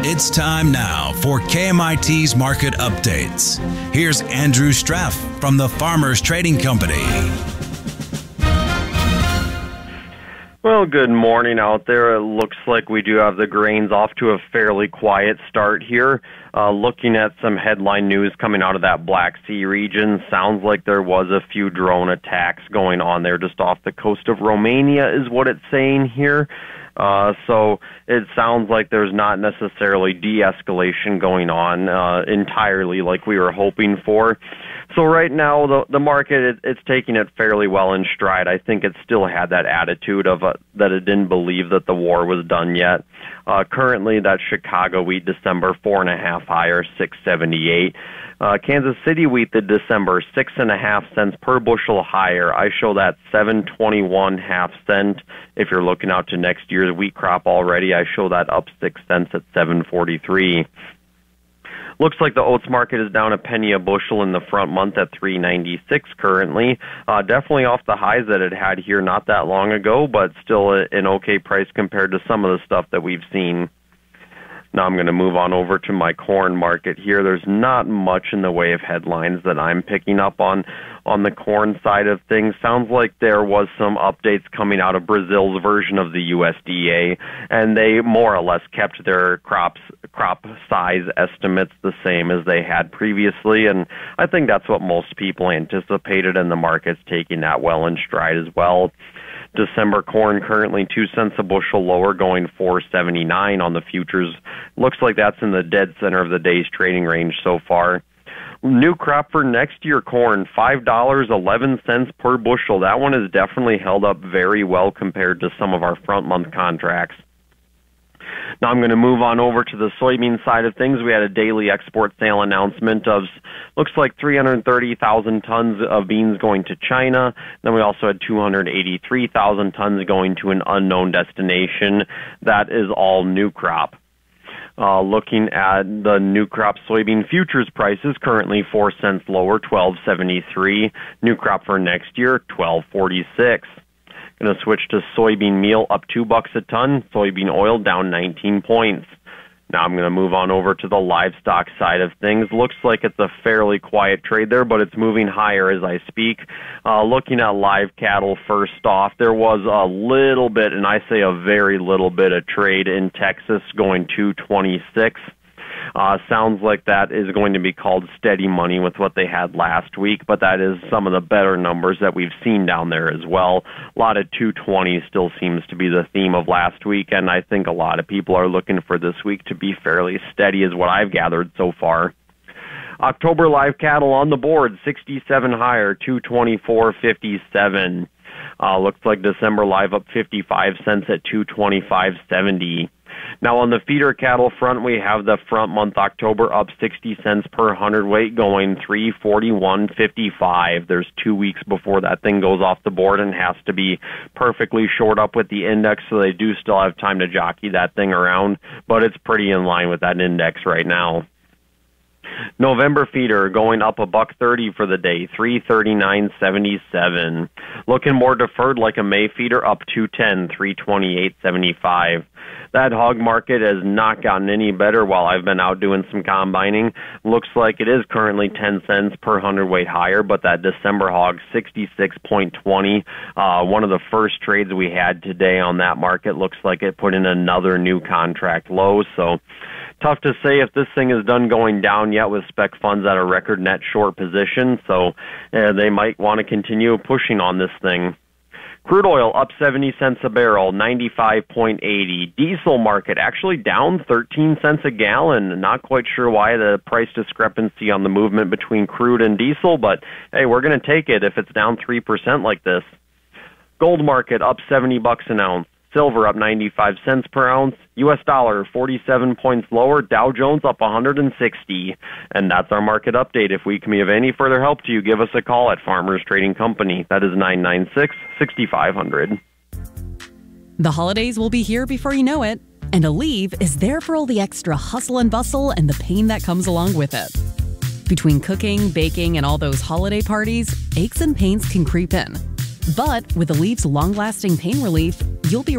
It's time now for KMIT's Market Updates. Here's Andrew Straff from the Farmers Trading Company. Well, good morning out there. It looks like we do have the grains off to a fairly quiet start here. Looking at some headline news coming out of that Black Sea region, sounds like there was a few drone attacks going on there just off the coast of Romania is what it's saying here. So it sounds like there's not necessarily de-escalation going on entirely like we were hoping for. So right now, the market, it's taking it fairly well in stride. I think it still had that attitude of that it didn't believe that the war was done yet. Currently, that Chicago wheat December 4.5 higher, 678. Kansas City wheat the December 6.5 cents per bushel higher. I show that 721.5 cent. If you're looking out to next year's wheat crop already, I show that up 6 cents at 743. Looks like the oats market is down a penny a bushel in the front month at 396 currently. Definitely off the highs that it had here not that long ago, but still an okay price compared to some of the stuff that we've seen. Now I'm going to move on over to my corn market here. There's not much in the way of headlines that I'm picking up on the corn side of things. Sounds like there was some updates coming out of Brazil's version of the USDA, and they more or less kept their crop size estimates the same as they had previously, and I think that's what most people anticipated, and the market's taking that well in stride as well. December corn currently 2 cents a bushel lower, going 4.79 on the futures. Looks like that's in the dead center of the day's trading range so far. New crop for next year corn, $5.11 per bushel. That one has definitely held up very well compared to some of our front month contracts. Now I'm going to move on over to the soybean side of things. We had a daily export sale announcement of, looks like 330,000 tons of beans going to China. Then we also had 283,000 tons going to an unknown destination. That is all new crop. Looking at the new crop soybean futures prices, currently 4 cents lower, $12.73. New crop for next year, $12.46. Going to switch to soybean meal, up $2 a ton. Soybean oil down 19 points. Now I'm going to move on over to the livestock side of things. Looks like it's a fairly quiet trade there, but it's moving higher as I speak. Looking at live cattle first off, there was a little bit, and I say a very little bit, of trade in Texas going 226. Sounds like that is going to be called steady money with what they had last week, but that is some of the better numbers that we've seen down there as well. A lot of 220 still seems to be the theme of last week, and I think a lot of people are looking for this week to be fairly steady is what I've gathered so far. October live cattle on the board, 67 higher, 224.57. Looks like December live up 55 cents at 225.70. Now on the feeder cattle front, we have the front month October up 60 cents per hundredweight, going 341.55. There's 2 weeks before that thing goes off the board and has to be perfectly shored up with the index, so they do still have time to jockey that thing around, but it's pretty in line with that index right now. November feeder going up $1.30 for the day, 339.77. Looking more deferred like a May feeder, up 210, 328.75. That hog market has not gotten any better while I've been out doing some combining. Looks like it is currently 10 cents per hundredweight higher, but that December hog, 66.20. One of the first trades we had today on that market looks like it put in another new contract low, so tough to say if this thing is done going down yet with spec funds at a record net short position, so they might want to continue pushing on this thing. Crude oil up 70 cents a barrel, 95.80. Diesel market actually down 13 cents a gallon. Not quite sure why, the price discrepancy on the movement between crude and diesel, but hey, we're going to take it if it's down 3% like this. Gold market up $70 an ounce. Silver up 95 cents per ounce. U.S. dollar 47 points lower. Dow Jones up 160. And that's our market update. If we can be of any further help to you, give us a call at Farmers Trading Company. That is 996-6500. The holidays will be here before you know it. And Aleve is there for all the extra hustle and bustle and the pain that comes along with it. Between cooking, baking, and all those holiday parties, aches and pains can creep in. But with Aleve's long-lasting pain relief, you'll be